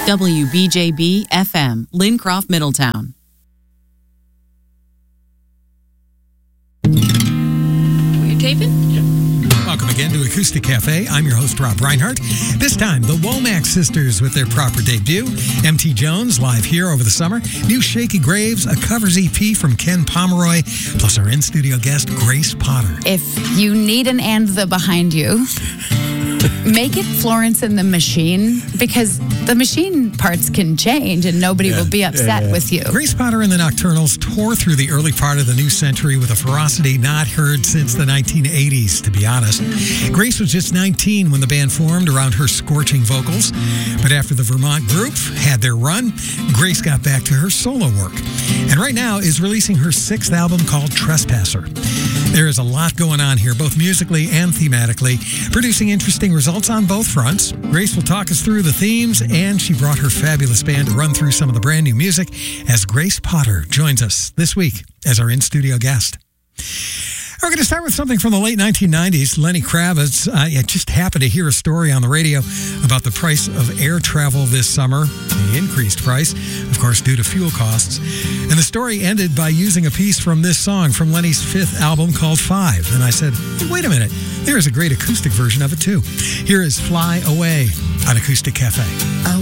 WBJB FM, Lincroft, Middletown. Were you taping? Welcome again to Acoustic Cafe. I'm your host, Rob Reinhardt. This time, the Womack Sisters with their proper debut. M.T. Jones live here over the summer. New Shaky Graves, a covers EP from Ken Pomeroy, plus our in-studio guest, Grace Potter. If you need an and the behind you, make it Florence and the Machine, because the machine parts can change and nobody will be upset with you. Grace Potter and the Nocturnals tore through the early part of the new century with a ferocity not heard since the 1980s, to be honest. Grace was just 19 when the band formed around her scorching vocals, but after the Vermont group had their run, Grace got back to her solo work, and right now is releasing her 6th album called Trespasser. There is a lot going on here, both musically and thematically, producing interesting results on both fronts. Grace will talk us through the themes, and she brought her fabulous band to run through some of the brand new music as Grace Potter joins us this week as our in-studio guest. We're going to start with something from the late 1990s. Lenny Kravitz, I just happened to hear a story on the radio about the price of air travel this summer, the increased price, of course, due to fuel costs. And the story ended by using a piece from this song from Lenny's 5th album called Five. And I said, hey, wait a minute, there is a great acoustic version of it too. Here is Fly Away on Acoustic Cafe.